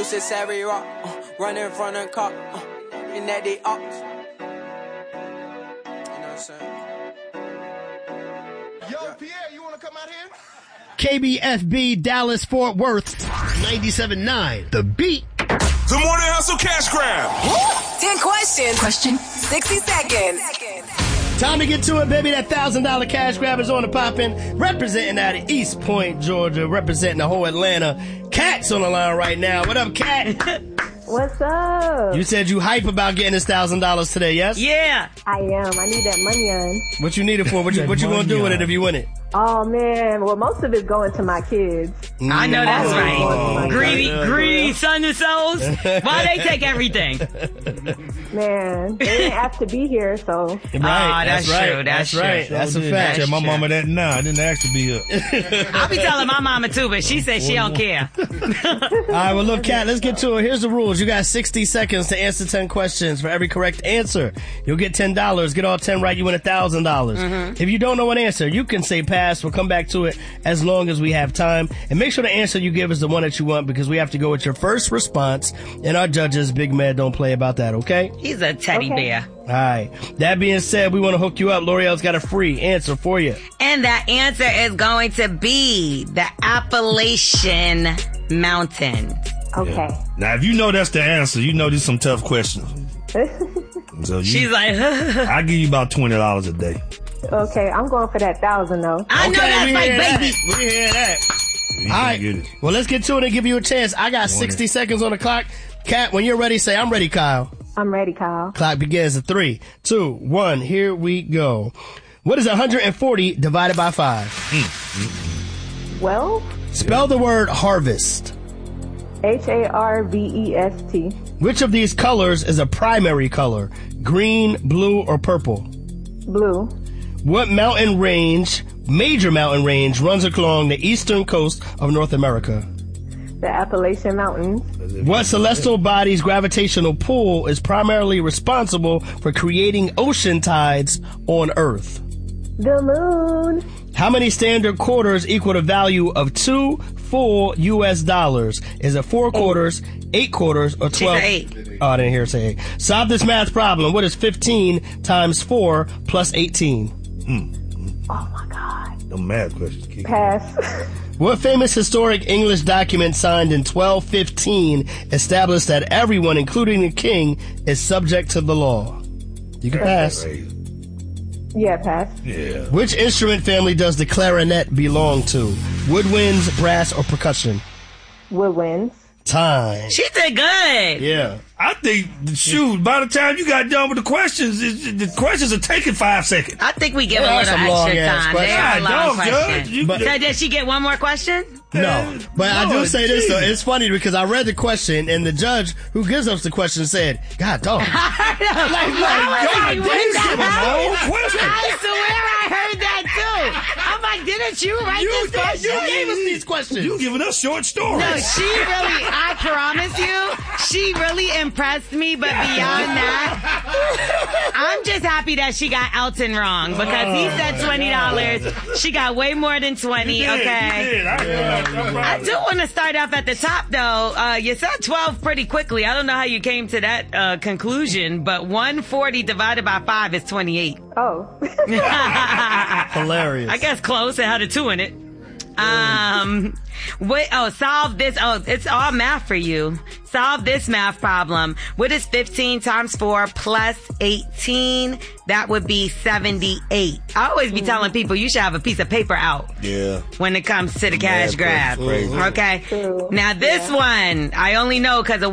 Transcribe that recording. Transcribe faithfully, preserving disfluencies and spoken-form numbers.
Lucy Savvy Rock, uh, running from the cop, uh, and that they ops. You know what I'm saying? Yo, Pierre, you want to come out here? K B F B Dallas Fort Worth ninety-seven point nine. The Beat. The Morning Hustle Cash Grab. Ten questions. Question. sixty seconds. Time to get to it, baby. That one thousand dollars cash grab is on the poppin'. Representing out of East Point, Georgia. Representing the whole Atlanta. Kat's on the line right now. What up, Kat? What's up? You said you hype about getting this one thousand dollars today, yes? Yeah. I am. I need that money on. What you need it for? What you, what you gonna do with it if you win it? Oh, man. Well, most of it's going to my kids. I know that's Oh, right. oh, Greedy, yeah, greedy yeah. son of souls. Why they take everything? Man, they didn't ask to be here, so. Right, Oh, that's, that's right. true, that's That's right. true. That's a Sure fact. did. Tell my true. mama that now. I didn't ask to be here. I'll be telling my mama too, but she said she don't care. All right, well, look, Kat, let's get to it. Here's the rules. You got sixty seconds to answer ten questions. For every correct answer, you'll get ten dollars. Get all ten right, you win one thousand dollars. If you don't know an answer, you can say pass. We'll come back to it as long as we have time. And make sure the answer you give is the one that you want, because we have to go with your first response. And our judges, Big Mad, don't play about that, okay? He's a teddy Okay. bear. All right. That being said, we want to hook you up. L'Oreal's got a free answer for you. And that answer is going to be the Appalachian Mountain. Okay. Now, if you know that's the answer, you know these some tough questions. So you, She's like, I give you about twenty dollars a day. Okay, I'm going for that thousand, though. I know Okay, that's we my hear that. baby. We hear that. You All can right. get it. Well, let's get to it and give you a chance. I got sixty seconds on the clock. Kat, when you're ready, say, I'm ready, Kyle. I'm ready, Kyle. Clock begins at three, two, one. Here we go. What is one hundred forty divided by five? Well, Spell the word harvest. H A R V E S T. Which of these colors is a primary color? Green, blue, or purple? Blue. What mountain range, major mountain range, runs along the eastern coast of North America? The Appalachian Mountains. What celestial body's gravitational pull is primarily responsible for creating ocean tides on Earth? The moon. How many standard quarters equal the value of two full U S dollars? Is it four quarters, eight quarters, or twelve? said eight. Oh, I didn't hear her say eight. Solve this math problem. What is fifteen times four plus eighteen? Oh, my God. The math questions. Keep Pass. What famous historic English document signed in twelve fifteen established that everyone, including the king, is subject to the law? You can pass. Crazy. Yeah, pass. Yeah. Which instrument family does the clarinet belong to? Woodwinds, brass, or percussion? Woodwinds. Time. She did good. Yeah. I think, shoot, by the time you got done with the questions, it, the questions are taking five seconds. I think we give There a are little some extra long-ass time. They questions. are God, long dog, Judge, questions. you- But- So did she get one more question? No, but I do Lord, say this though. geez. It's funny because I read the question and the judge who gives us the question said, "God, dog." I was like, God, what this the is a hell? long question. I swear I heard that too. I'm like, didn't you write You, this question? You gave us these questions. you giving us short stories. No, she really, I promise you, she really impressed me, but beyond that, I'm just happy that she got Elton wrong because he said twenty dollars. She got way more than twenty, You did, okay? you did. I, I, I, I do want to start off at the top, though. Uh, you said twelve pretty quickly. I don't know how you came to that uh, conclusion, but one forty divided by five is twenty-eight. Oh. Hilarious. I guess close. It had a two in it. Um, wait, oh, solve this. Oh, it's all math for you. Solve this math problem. What is fifteen times four plus eighteen? That would be seventy-eight. I always be telling people you should have a piece of paper out yeah. when it comes to the cash Math grab. is crazy. Okay. True. Now this Yeah. one, I only know because of